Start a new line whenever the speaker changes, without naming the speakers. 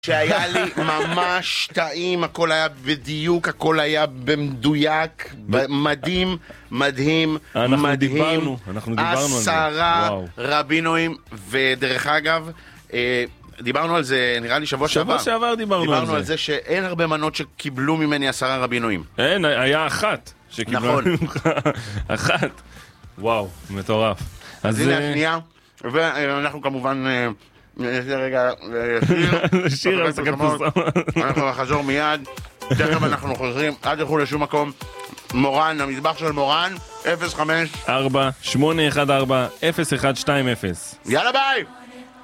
שהיה לי ממש טעים, הכל היה בדיוק, הכל היה במדויק, מדהים, מדהים, מדהים.
אנחנו דיברנו על זה.
10 רבינואים, ודרך אגב, דיברנו על זה, נראה לי שבוע שעבר
דיברנו
על זה שאין הרבה מנות שקיבלו ממני 10 רבינואים.
אין, היה אחת שקיבלו ממך. אחת. וואו, מטורף.
אז הנה השנייה, ואנחנו כמובן רגע
שיר הפסקת פרסומות.
אנחנו נחזור מיד, תכף אנחנו חוזרים, אל תלכו לשום מקום. מורן, המטבח של מורן, 05-4814-0120.
יאללה ביי.